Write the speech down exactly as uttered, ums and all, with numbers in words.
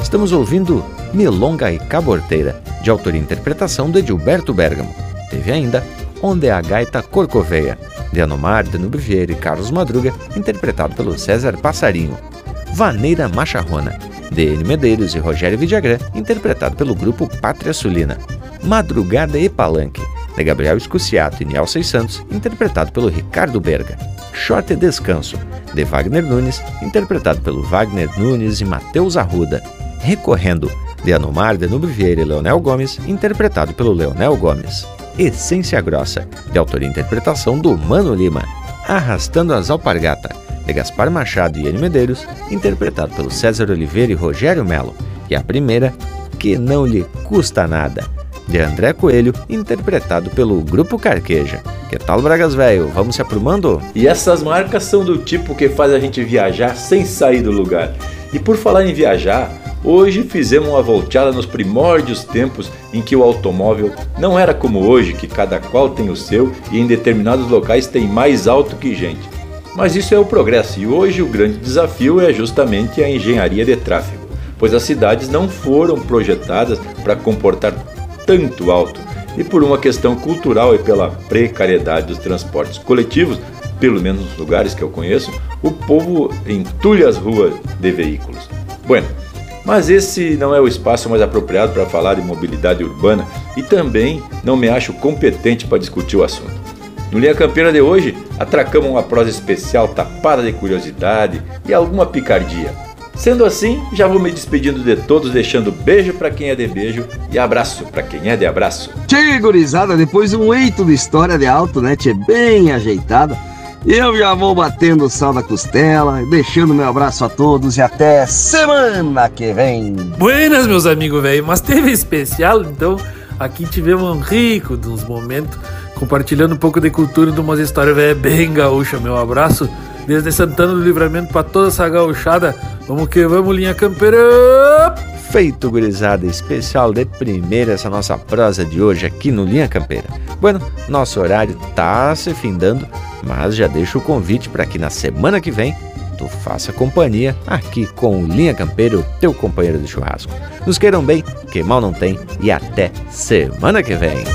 Estamos ouvindo Milonga e Caborteira, de autoria e interpretação de Edilberto Bergamo. Teve ainda Onde a Gaita Corcoveia, de Anomar, Danube Vieira e Carlos Madruga, interpretado pelo César Passarinho. Vaneira Macharrona, de Eni Medeiros e Rogério Vidagrã, interpretado pelo grupo Pátria Sulina. Madrugada e Palanque, de Gabriel Escuciato e Nielsen Santos, interpretado pelo Ricardo Berga. Short Descanso, de Wagner Nunes, interpretado pelo Wagner Nunes e Matheus Arruda. Recorrendo, de Anomar, Danube Vieira e Leonel Gomes, interpretado pelo Leonel Gomes. Essência Grossa, de autoria e interpretação do Mano Lima. Arrastando as Alpargata, de Gaspar Machado e Eni Medeiros, interpretado pelo César Oliveira e Rogério Melo. E a primeira, Que Não Lhe Custa Nada, de André Coelho, interpretado pelo Grupo Carqueja. Que tal, Bragas Velho? Vamos se aprumando? E essas marcas são do tipo que faz a gente viajar sem sair do lugar. E por falar em viajar, hoje fizemos uma volteada nos primórdios tempos em que o automóvel não era como hoje, que cada qual tem o seu e em determinados locais tem mais alto que gente. Mas isso é o progresso e hoje o grande desafio é justamente a engenharia de tráfego, pois as cidades não foram projetadas para comportar tanto alto e por uma questão cultural e pela precariedade dos transportes coletivos, pelo menos nos lugares que eu conheço, o povo entulha as ruas de veículos. Bueno, mas esse não é o espaço mais apropriado para falar de mobilidade urbana e também não me acho competente para discutir o assunto. No Linha Campeira de hoje, atracamos uma prosa especial tapada de curiosidade e alguma picardia. Sendo assim, já vou me despedindo de todos, deixando beijo para quem é de beijo e abraço para quem é de abraço. Tchê, gurizada, depois de um eito de história de alto, né, tchê, bem ajeitada, eu já vou batendo o sal na costela, deixando meu abraço a todos e até semana que vem. Buenas, meus amigos, velho, mas teve especial, então aqui tivemos um rico dos momentos, compartilhando um pouco de cultura de umas histórias véio, bem gaúcha. Meu abraço desde Santana do Livramento para toda essa gauchada. Vamos que vamos, Linha Campeira! Feito, gurizada, especial de primeira essa nossa prosa de hoje aqui no Linha Campeira. Bueno, nosso horário tá se findando, mas já deixo o convite para que na semana que vem tu faça companhia aqui com o Linha Campeira, o teu companheiro de churrasco. Nos queiram bem, que mal não tem, e até semana que vem.